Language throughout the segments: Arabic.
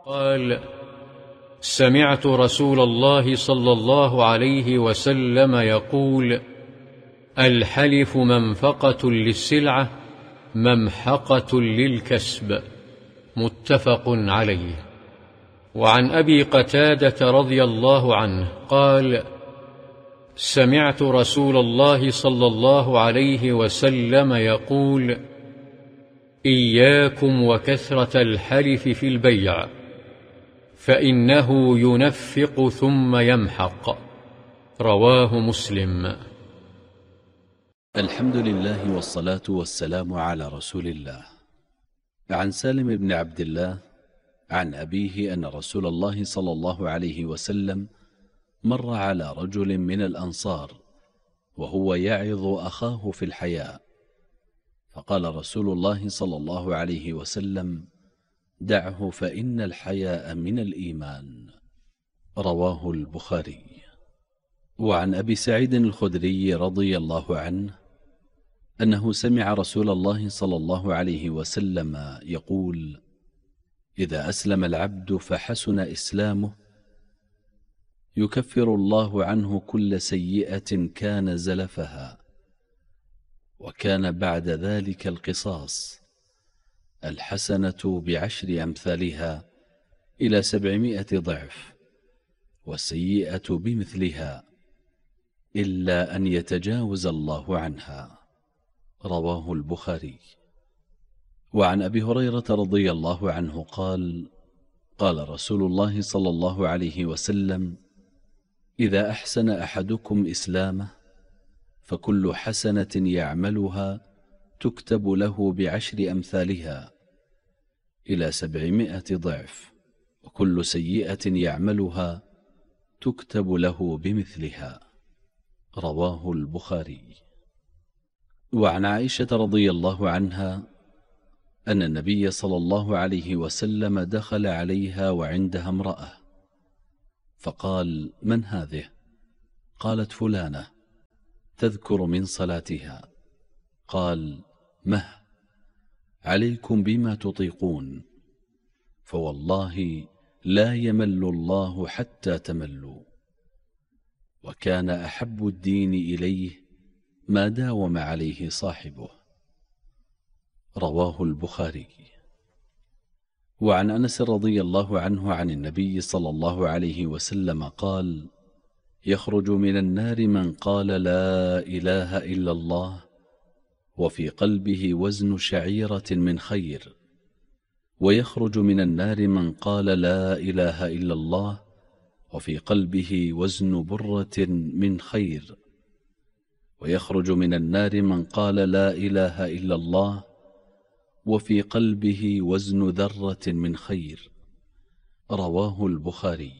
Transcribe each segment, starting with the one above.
قال: سمعت رسول الله صلى الله عليه وسلم يقول: الحلف منفقة للسلعة ممحقة للكسب. متفق عليه. وعن أبي قتادة رضي الله عنه قال: سمعت رسول الله صلى الله عليه وسلم يقول: إياكم وكثرة الحلف في البيع، فإنه ينفق ثم يمحق. رواه مسلم. الحمد لله والصلاة والسلام على رسول الله. عن سالم بن عبد الله عن أبيه أن رسول الله صلى الله عليه وسلم مر على رجل من الأنصار وهو يعظ أخاه في الحياء، فقال رسول الله صلى الله عليه وسلم: دعه فإن الحياء من الإيمان. رواه البخاري. وعن أبي سعيد الخدري رضي الله عنه أنه سمع رسول الله صلى الله عليه وسلم يقول: إذا أسلم العبد فحسن إسلامه يكفر الله عنه كل سيئة كان زلفها، وكان بعد ذلك القصاص، الحسنة بعشر أمثالها إلى 700 ضعف، والسيئة بمثلها إلا أن يتجاوز الله عنها. رواه البخاري. وعن أبي هريرة رضي الله عنه قال: قال رسول الله صلى الله عليه وسلم: إذا أحسن أحدكم إسلامه فكل حسنة يعملها تكتب له بعشر أمثالها إلى 700 ضعف، وكل سيئة يعملها تكتب له بمثلها. رواه البخاري. وعن عائشة رضي الله عنها أن النبي صلى الله عليه وسلم دخل عليها وعندها امرأة، فقال: من هذه؟ قالت: فلانة، تذكر من صلاتها. قال: مه، عليكم بما تطيقون، فوالله لا يمل الله حتى تملوا. وكان أحب الدين إليه ما داوم عليه صاحبه. رواه البخاري. وعن أنس رضي الله عنه عن النبي صلى الله عليه وسلم قال: يخرج من النار من قال لا إله إلا الله وفي قلبه وزن شعيرة من خير، ويخرج من النار من قال لا إله إلا الله وفي قلبه وزن برة من خير، ويخرج من النار من قال لا إله إلا الله وفي قلبه وزن ذرة من خير. رواه البخاري.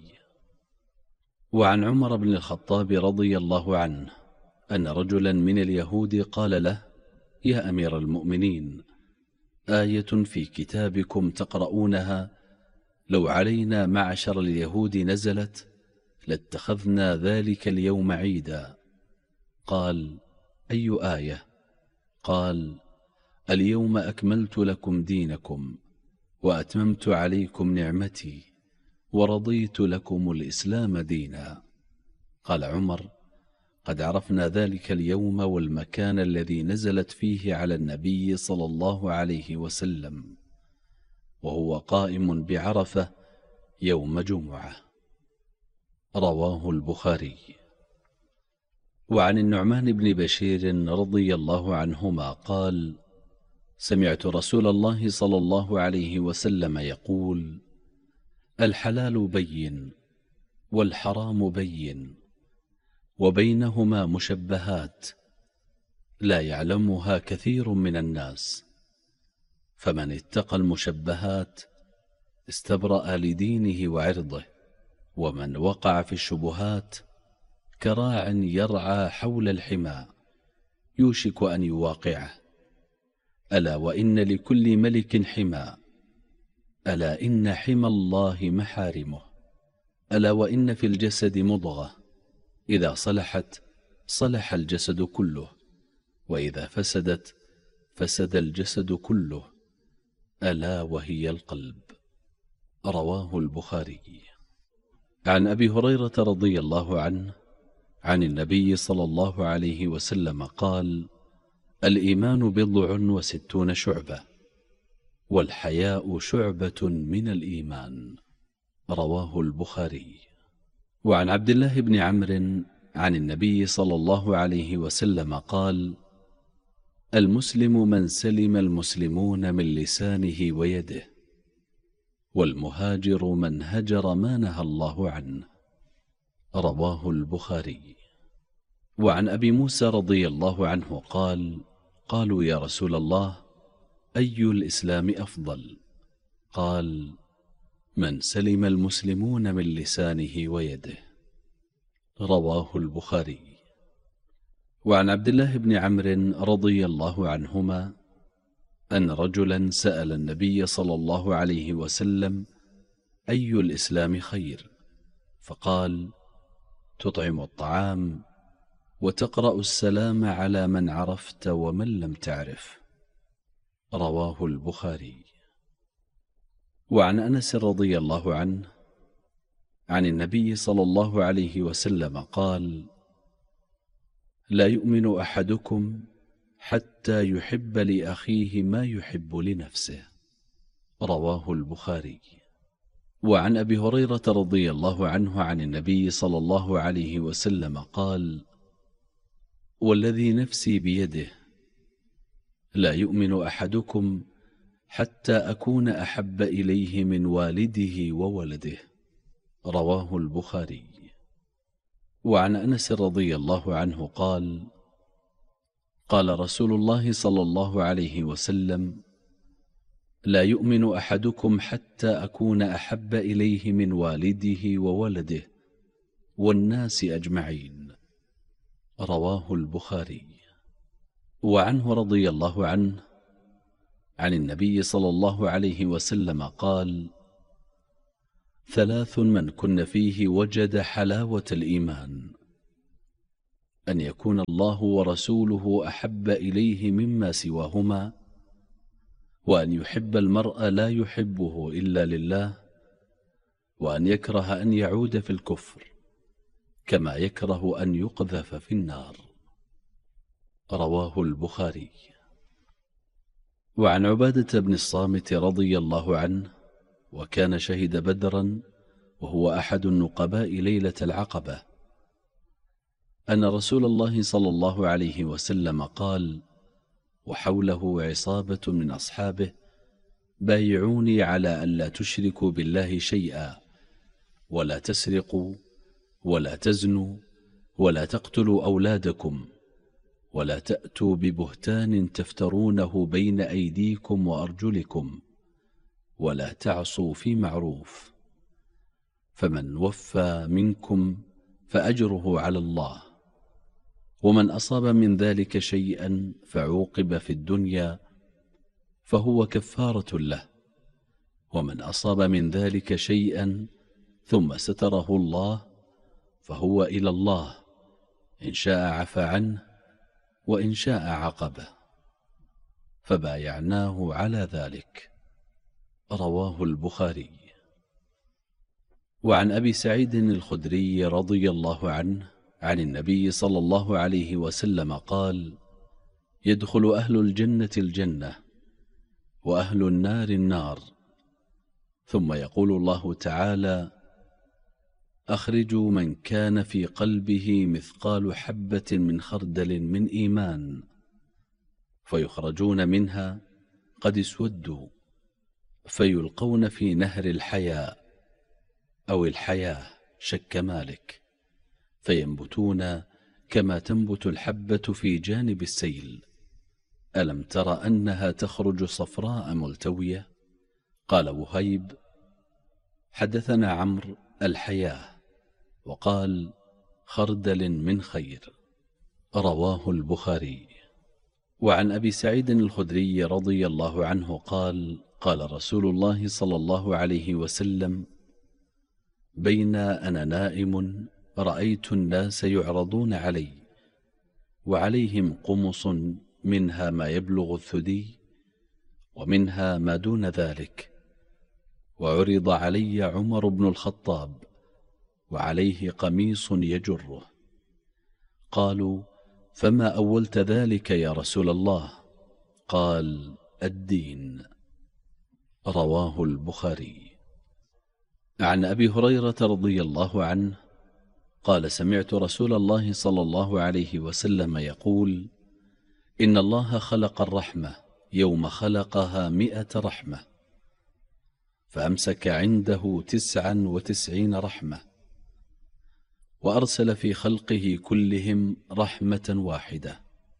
وعن عمر بن الخطاب رضي الله عنه أن رجلا من اليهود قال له: يا أمير المؤمنين، آية في كتابكم تقرؤونها لو علينا معشر اليهود نزلت لاتخذنا ذلك اليوم عيدا. قال: أي آية؟ قال: اليوم أكملت لكم دينكم وأتممت عليكم نعمتي ورضيت لكم الإسلام دينا. قال عمر: قد عرفنا ذلك اليوم والمكان الذي نزلت فيه على النبي صلى الله عليه وسلم، وهو قائم بعرفة يوم جمعة. رواه البخاري. وعن النعمان بن بشير رضي الله عنهما قال: سمعت رسول الله صلى الله عليه وسلم يقول: الحلال بين والحرام بين وبينهما مشبهات لا يعلمها كثير من الناس، فمن اتقى المشبهات استبرأ لدينه وعرضه، ومن وقع في الشبهات كراع يرعى حول الحمى يوشك أن يواقعه. ألا وإن لكل ملك حمى، ألا إن حمى الله محارمه. ألا وإن في الجسد مضغة إذا صلحت صلح الجسد كله، وإذا فسدت فسد الجسد كله، ألا وهي القلب. رواه البخاري. عن أبي هريرة رضي الله عنه عن النبي صلى الله عليه وسلم قال: الإيمان 60 شعبة، والحياء شعبة من الإيمان. رواه البخاري. وعن عبد الله بن عمرو عن النبي صلى الله عليه وسلم قال: المسلم من سلم المسلمون من لسانه ويده، والمهاجر من هجر ما نهى الله عنه. رواه البخاري. وعن أبي موسى رضي الله عنه قال: قالوا يا رسول الله، أي الإسلام أفضل؟ قال: من سلم المسلمون من لسانه ويده. رواه البخاري. وعن عبد الله بن عمرو رضي الله عنهما أن رجلا سأل النبي صلى الله عليه وسلم: أي الإسلام خير؟ فقال: تطعم الطعام، وتقرأ السلام على من عرفت ومن لم تعرف. رواه البخاري. وعن أنس رضي الله عنه عن النبي صلى الله عليه وسلم قال: لا يؤمن أحدكم حتى يحب لأخيه ما يحب لنفسه. رواه البخاري. وعن أبي هريرة رضي الله عنه عن النبي صلى الله عليه وسلم قال: والذي نفسي بيده، لا يؤمن أحدكم حتى أكون أحب إليه من والده وولده. رواه البخاري. وعن أنس رضي الله عنه قال: قال رسول الله صلى الله عليه وسلم: لا يؤمن أحدكم حتى أكون أحب إليه من والده وولده والناس أجمعين. رواه البخاري. وعنه رضي الله عنه عن النبي صلى الله عليه وسلم قال: ثلاث من كن فيه وجد حلاوة الإيمان: أن يكون الله ورسوله أحب إليه مما سواهما، وأن يحب المرء لا يحبه إلا لله، وأن يكره أن يعود في الكفر كما يكره أن يقذف في النار. رواه البخاري. وعن عبادة بن الصامت رضي الله عنه، وكان شهد بدرا وهو أحد النقباء ليلة العقبة، أن رسول الله صلى الله عليه وسلم قال وحوله عصابة من أصحابه: بايعوني على ألا تشركوا بالله شيئا، ولا تسرقوا، ولا تزنوا، ولا تقتلوا أولادكم، ولا تأتوا ببهتان تفترونه بين أيديكم وأرجلكم، ولا تعصوا في معروف، فمن وفى منكم فأجره على الله، ومن أصاب من ذلك شيئا فعوقب في الدنيا فهو كفارة له، ومن أصاب من ذلك شيئا ثم ستره الله فهو إلى الله، إن شاء عفى عنه وإن شاء عاقبه، فبايعناه على ذلك. رواه البخاري. وعن أبي سعيد الخدري رضي الله عنه عن النبي صلى الله عليه وسلم قال: يدخل أهل الجنة الجنة، وأهل النار النار، ثم يقول الله تعالى: أخرجوا من كان في قلبه مثقال حبة من خردل من إيمان، فيخرجون منها قد اسودوا، فيلقون في نهر الحياء أو الحياة، شك مالك، فينبتون كما تنبت الحبة في جانب السيل. ألم تر أنها تخرج صفراء ملتوية؟ قال وهيب: حدثنا عمرو الحياة، وقال: خردل من خير. رواه البخاري. وعن أبي سعيد الخدري رضي الله عنه قال: قال رسول الله صلى الله عليه وسلم: بين أنا نائم رأيت الناس يعرضون علي، وعليهم قمص منها ما يبلغ الثدي، ومنها ما دون ذلك، وعرض علي عمر بن الخطاب وعليه قميص يجره. قالوا: فما أولت ذلك يا رسول الله؟ قال: الدين. رواه البخاري. عن أبي هريرة رضي الله عنه قال: سمعت رسول الله صلى الله عليه وسلم يقول: إن الله خلق الرحمة يوم خلقها 100 رحمة، فأمسك عنده 99 رحمة، وأرسل في خلقه كلهم رحمة واحدة.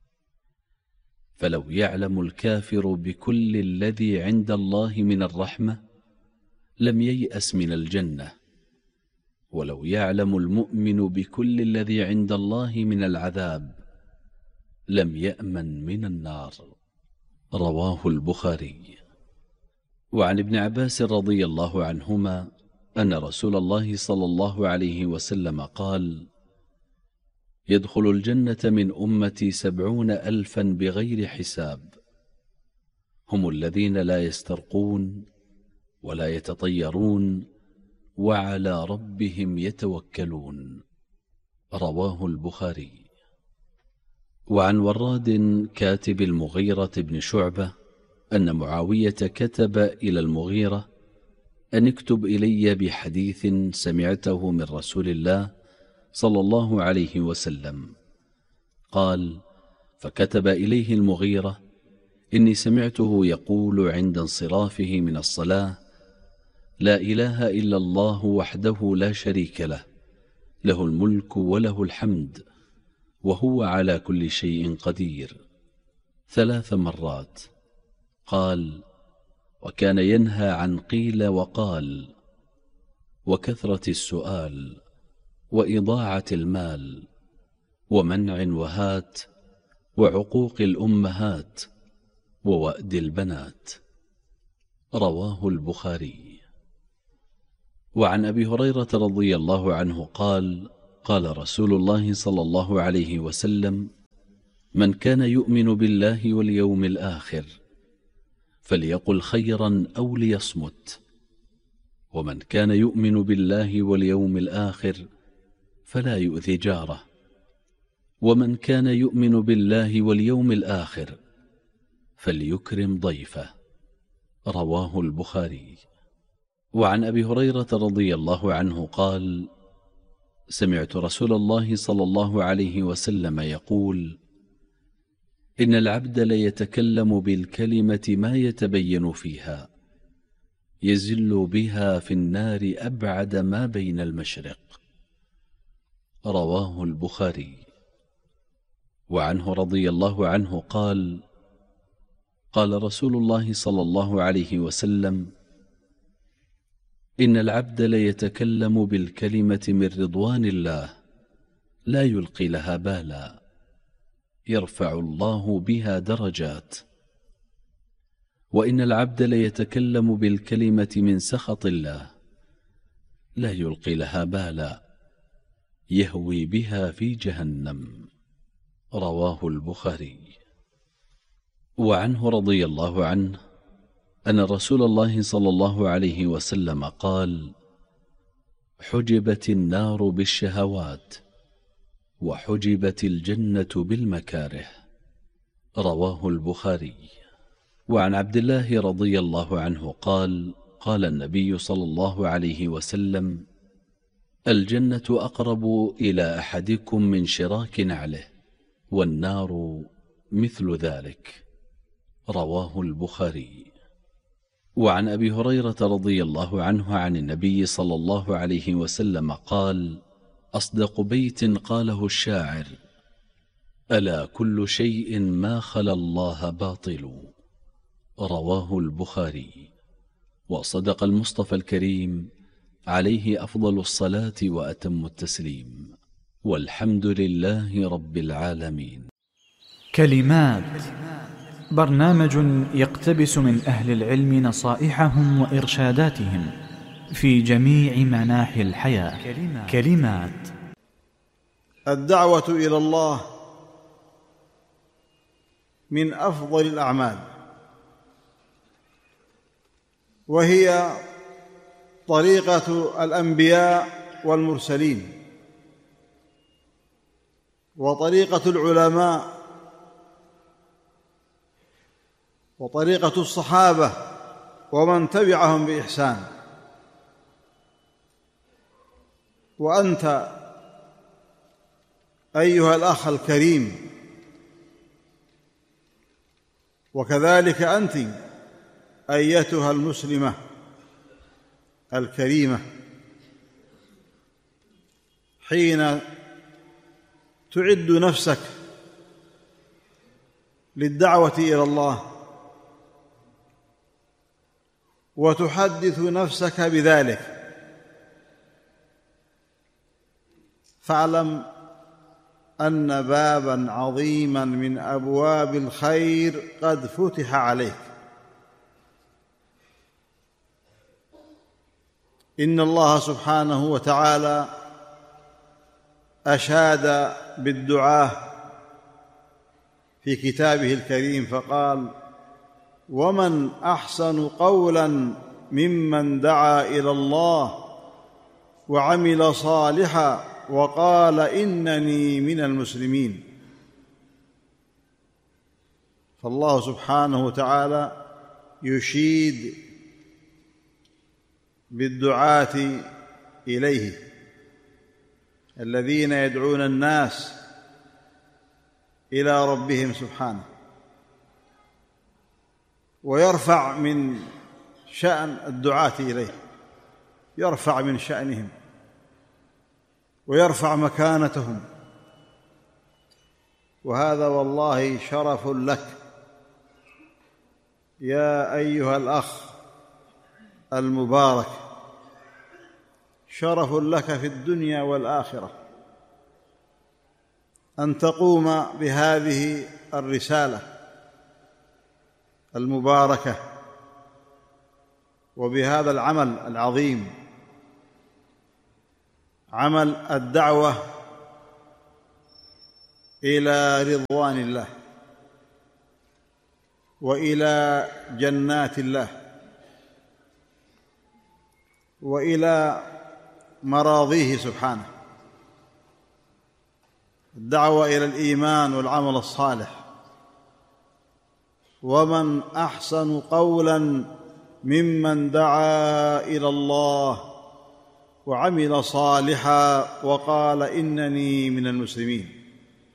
فلو يعلم الكافر بكل الذي عند الله من الرحمة لم ييأس من الجنة، ولو يعلم المؤمن بكل الذي عند الله من العذاب لم يأمن من النار. رواه البخاري. وعن ابن عباس رضي الله عنهما أن رسول الله صلى الله عليه وسلم قال: يدخل الجنة من أمتي 70,000 بغير حساب، هم الذين لا يسترقون ولا يتطيرون وعلى ربهم يتوكلون. رواه البخاري. وعن وراد كاتب المغيرة بن شعبة أن معاوية كتب إلى المغيرة أن اكتب إلي بحديث سمعته من رسول الله صلى الله عليه وسلم. قال: فكتب إليه المغيرة: إني سمعته يقول عند انصرافه من الصلاة: لا إله إلا الله وحده لا شريك له، له الملك وله الحمد وهو على كل شيء قدير، 3 مرات. قال: وكان ينهى عن قيل وقال، وكثرة السؤال، وإضاعة المال، ومنع وهات، وعقوق الأمهات، ووأد البنات. رواه البخاري. وعن أبي هريرة رضي الله عنه قال: قال رسول الله صلى الله عليه وسلم: من كان يؤمن بالله واليوم الآخر فليقل خيرا أو ليصمت، ومن كان يؤمن بالله واليوم الآخر فلا يؤذي جاره، ومن كان يؤمن بالله واليوم الآخر فليكرم ضيفه. رواه البخاري. وعن أبي هريرة رضي الله عنه قال: سمعت رسول الله صلى الله عليه وسلم يقول: إن العبد ليتكلم بالكلمة ما يتبين فيها، يزل بها في النار أبعد ما بين المشرق. رواه البخاري. وعنه رضي الله عنه قال: قال رسول الله صلى الله عليه وسلم: إن العبد ليتكلم بالكلمة من رضوان الله لا يلقي لها بالا، يرفع الله بها درجات. وإن العبد ليتكلم بالكلمة من سخط الله لا يلقي لها بالا، يهوي بها في جهنم. رواه البخاري. وعنه رضي الله عنه أن رسول الله صلى الله عليه وسلم قال: حجبت النار بالشهوات، وحجبت الجنة بالمكاره. رواه البخاري. وعن عبد الله رضي الله عنه قال: قال النبي صلى الله عليه وسلم: الجنة أقرب إلى أحدكم من شراك نعله، والنار مثل ذلك. رواه البخاري. وعن أبي هريرة رضي الله عنه عن النبي صلى الله عليه وسلم قال: أصدق بيت قاله الشاعر: ألا كل شيء ما خلا الله باطل. رواه البخاري. وصدق المصطفى الكريم عليه أفضل الصلاة وأتم التسليم، والحمد لله رب العالمين. كلمات، برنامج يقتبس من أهل العلم نصائحهم وإرشاداتهم في جميع مناحي الحياة. كلمات. الدعوة إلى الله من أفضل الأعمال، وهي طريقة الأنبياء والمرسلين وطريقة العلماء وطريقة الصحابة ومن تبعهم بإحسان. وأنت أيها الأخ الكريم وكذلك أنت أيتها المسلمة الكريمة حين تعد نفسك للدعوة إلى الله وتحدث نفسك بذلك، فاعلم أن بابا عظيما من أبواب الخير قد فتح عليك. إن الله سبحانه وتعالى أشاد بالدعاة في كتابه الكريم فقال: ومن أحسن قولا ممن دعا إلى الله وعمل صالحا وقال إنني من المسلمين. فالله سبحانه وتعالى يشيد بالدعاة إليه الذين يدعون الناس إلى ربهم سبحانه، ويرفع من شأن الدعاة إليه، يرفع من شأنهم ويرفع مكانتهم، وهذا والله شرف لك يا أيها الأخ المبارك، شرف لك في الدنيا والآخرة أن تقوم بهذه الرسالة المباركة وبهذا العمل العظيم، عمل الدعوة إلى رضوان الله وإلى جنات الله وإلى مراضيه سبحانه، الدعوة إلى الإيمان والعمل الصالح. ومن أحسن قولا ممن دعا إلى الله وعمل صالحا وقال إنني من المسلمين.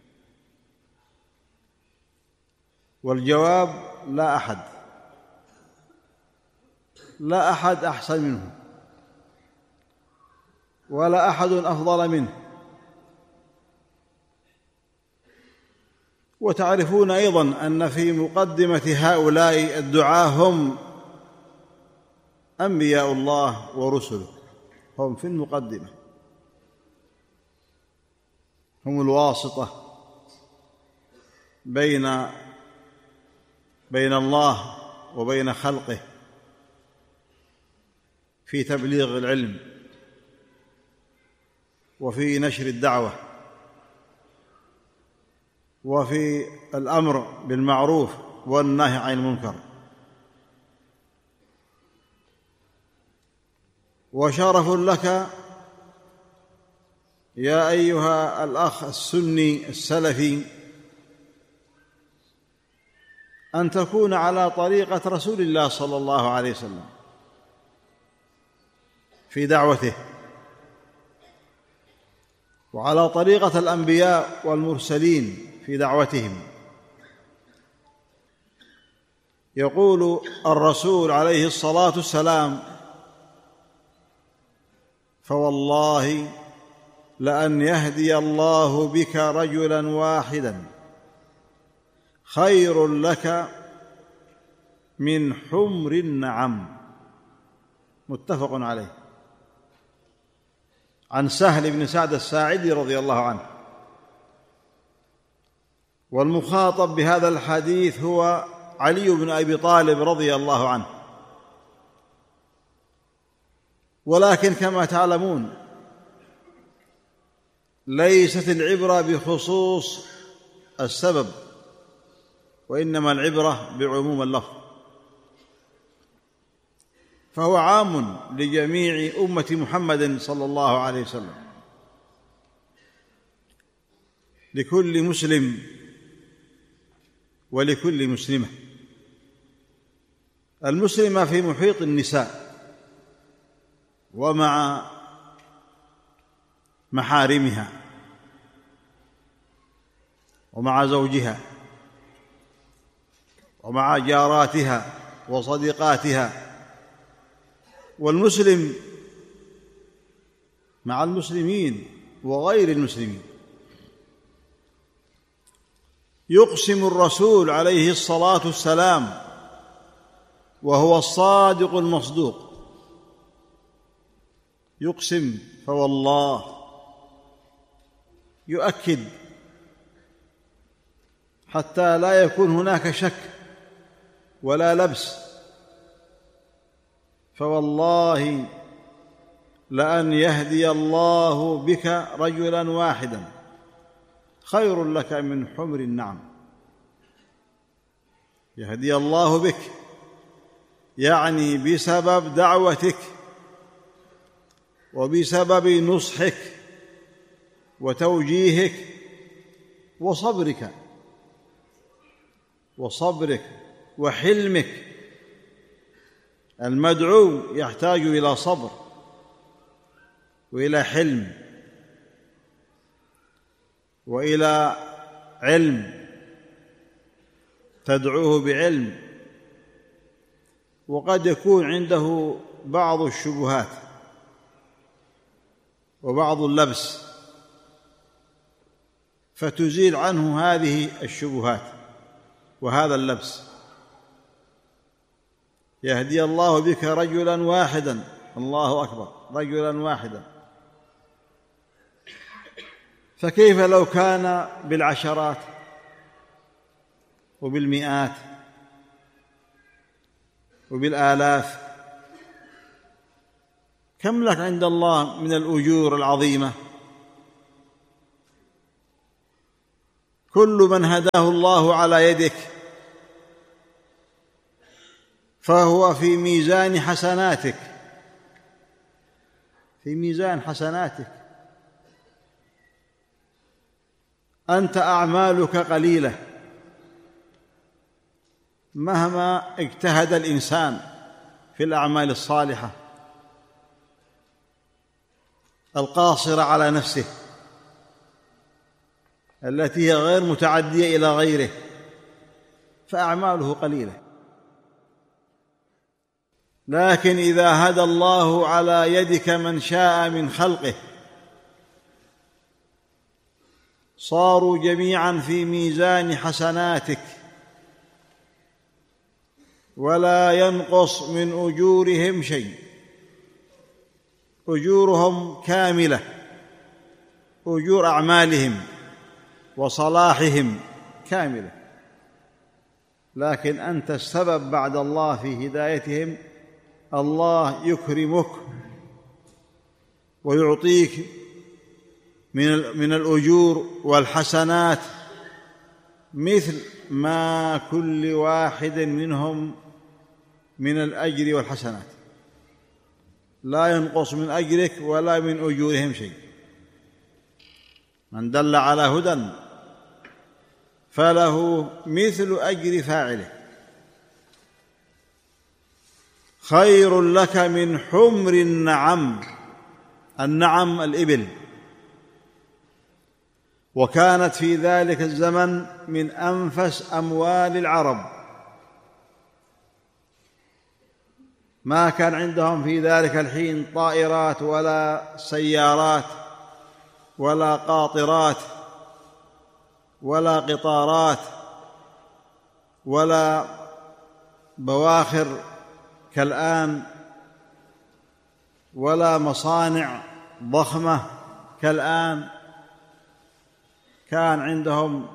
والجواب: لا أحد أحسن منه ولا أحد أفضل منه. وتعرفون أيضا أن في مقدمة هؤلاء الدعاة هم أنبياء الله ورسله، هم في المقدمة، هم الواسطة بين الله وبين خلقه في تبليغ العلم وفي نشر الدعوة وفي الأمر بالمعروف والنهي عن المنكر. وشرف لك يا أيها الأخ السني السلفي أن تكون على طريقة رسول الله صلى الله عليه وسلم في دعوته، وعلى طريقة الأنبياء والمرسلين في دعوتهم. يقول الرسول عليه الصلاة والسلام: فوالله لأن يهدي الله بك رجلا واحدا خير لك من حمر النعم. متفق عليه. عن سهل بن سعد الساعدي رضي الله عنه. والمخاطب بهذا الحديث هو علي بن أبي طالب رضي الله عنه. ولكن كما تعلمون ليست العبرة بخصوص السبب، وإنما العبرة بعموم اللفظ. فهو عام لجميع أمة محمد صلى الله عليه وسلم، لكل مسلم ولكل مسلمة. المسلمة في محيط النساء ومع محارمها ومع زوجها ومع جاراتها وصديقاتها، والمسلم مع المسلمين وغير المسلمين. يقسم الرسول عليه الصلاة والسلام وهو الصادق المصدوق، يقسم فوالله، يؤكد حتى لا يكون هناك شك ولا لبس، فوالله لأن يهدي الله بك رجلا واحدا خير لك من حمر النعم. يهدي الله بك يعني بسبب دعوتك وبسبب نصحك وتوجيهك وصبرك وحلمك. المدعو يحتاج إلى صبر وإلى حلم وإلى علم، تدعوه بعلم، وقد يكون عنده بعض الشبهات وبعض اللبس، فتزيل عنه هذه الشبهات وهذا اللبس. يهدي الله بك رجلا واحدا، الله أكبر، رجلا واحدا، فكيف لو كان بالعشرات وبالمئات وبالآلاف؟ كم لك عند الله من الأجور العظيمة؟ كل من هداه الله على يدك فهو في ميزان حسناتك، في ميزان حسناتك. أنت أعمالك قليلة مهما اجتهد الإنسان في الأعمال الصالحة القاصرة على نفسه التي هي غير متعدية إلى غيره، فأعماله قليلة. لكن إذا هدى الله على يدك من شاء من خلقه صاروا جميعا في ميزان حسناتك، ولا ينقص من أجورهم شيء، أجورهم كاملة، أجور أعمالهم وصلاحهم كاملة. لكن أنت السبب بعد الله في هدايتهم، الله يكرمك ويعطيك من الأجور والحسنات مثل ما كل واحد منهم من الأجر والحسنات، لا ينقص من أجرك ولا من أجورهم شيء. من دل على هدى فله مثل أجر فاعله، خير لك من حمر النعم. النعم الإبل، وكانت في ذلك الزمن من أنفس أموال العرب، ما كان عندهم في ذلك الحين طائرات ولا سيارات ولا قاطرات ولا قطارات ولا بواخر كالآن ولا مصانع ضخمة كالآن. كان عندهم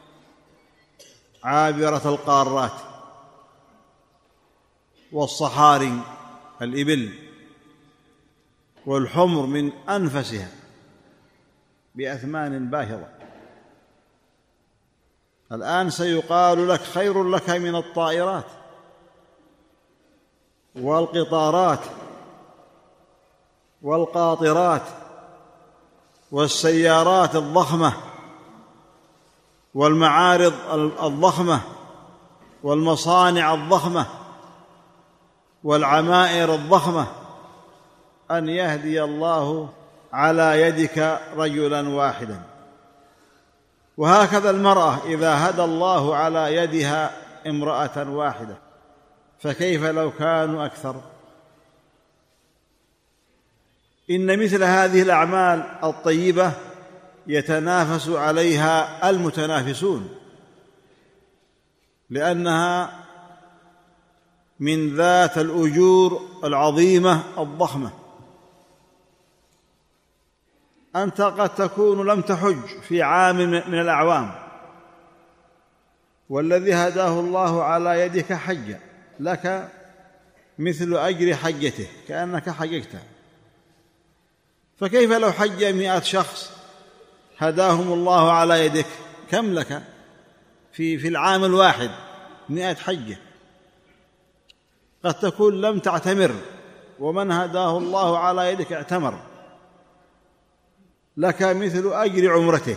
عابرة القارات والصحاري الإبل، والحمر من أنفسها بأثمان باهظة. الآن سيقال لك خير لك من الطائرات، والقطارات والقاطرات والسيارات الضخمة والمعارض الضخمة والمصانع الضخمة والعمائر الضخمة، أن يهدي الله على يدك رجلا واحدا. وهكذا المرأة إذا هدى الله على يدها امرأة واحدة، فكيف لو كانوا أكثر؟ إن مثل هذه الأعمال الطيبة يتنافس عليها المتنافسون، لأنها من ذات الأجور العظيمة الضخمة. أنت قد تكون لم تحج في عام من الأعوام، والذي هداه الله على يدك حج لك مثل أجر حجته، كأنك حججت. فكيف لو حج 100 شخص هداهم الله على يدك؟ كم لك في العام الواحد 100 حجة؟ قد تكون لم تعتمر، ومن هداه الله على يدك اعتمر، لك مثل أجر عمرته،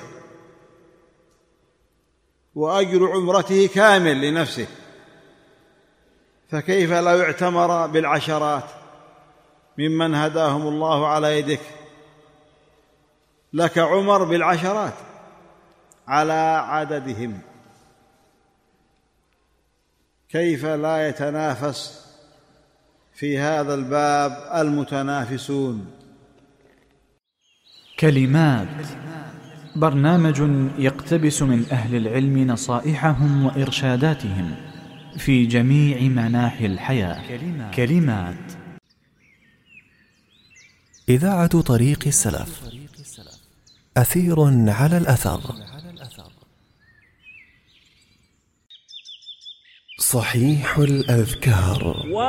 وأجر عمرته كامل لنفسه. فكيف لو اعتمر بالعشرات ممن هداهم الله على يدك؟ لك عمر بالعشرات على عددهم. كيف لا يتنافس في هذا الباب المتنافسون؟ كلمات، برنامج يقتبس من أهل العلم نصائحهم وإرشاداتهم في جميع مناحي الحياة. كلمات. إذاعة طريق السلف، أثير على الأثر. صحيح الأذكار.